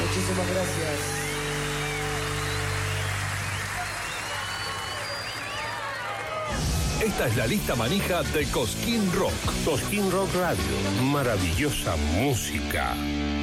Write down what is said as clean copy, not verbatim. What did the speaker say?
Muchísimas gracias. Esta es la lista manija de Cosquín Rock. Cosquín Rock Radio. Maravillosa música.